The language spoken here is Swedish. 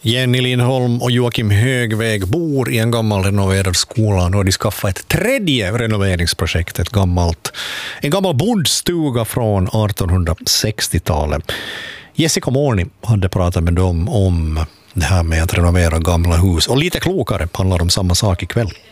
Jenny Lindholm och Joakim Högväg bor i en gammal renoverad skola. Nu har de skaffat ett tredje renoveringsprojekt, en gammal bondstuga från 1860-talet. Jessica Morni hade pratat med dem om det här med att renovera gamla hus. Och lite klokare handlar om samma sak ikväll.